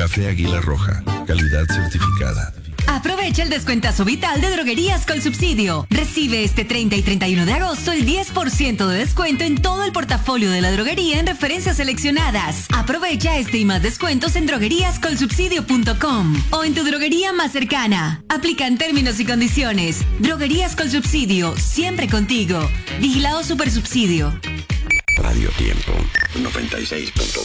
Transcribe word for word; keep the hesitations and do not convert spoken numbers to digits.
Café Águila Roja, calidad certificada. Aprovecha el descuentazo vital de Droguerías con Subsidio. Recibe este treinta y treinta y uno de agosto el diez por ciento de descuento en todo el portafolio de la droguería en referencias seleccionadas. Aprovecha este y más descuentos en droguerías con subsidio punto com o en tu droguería más cercana. Aplican términos y condiciones. Droguerías con Subsidio, siempre contigo. Vigilado Supersubsidio. Radio Tiempo noventa y seis punto